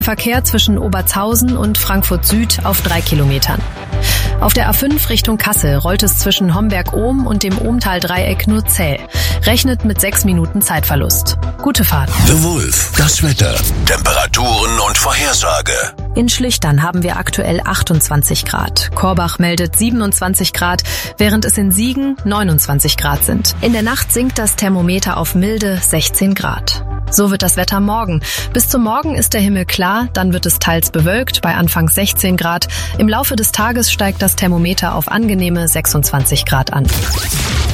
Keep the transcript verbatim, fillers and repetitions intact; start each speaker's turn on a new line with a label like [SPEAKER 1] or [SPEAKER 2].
[SPEAKER 1] Verkehr zwischen Obertshausen und Frankfurt Süd auf drei Kilometern. Auf der A fünf Richtung Kassel rollt es zwischen Homberg-Ohm und dem Ohmtal-Dreieck nur zäh. Rechnet mit sechs Minuten Zeitverlust. Gute Fahrt.
[SPEAKER 2] The Wolf, das Wetter, Temperaturen und Vorhersage.
[SPEAKER 1] In Schlüchtern haben wir aktuell achtundzwanzig Grad. Korbach meldet siebenundzwanzig Grad, während es in Siegen neunundzwanzig Grad sind. In der Nacht sinkt das Thermometer auf milde sechzehn Grad. So wird das Wetter morgen. Bis zum Morgen ist der Himmel klar, dann wird es teils bewölkt bei anfangs sechzehn Grad. Im Laufe des Tages steigt das Thermometer auf angenehme sechsundzwanzig Grad an.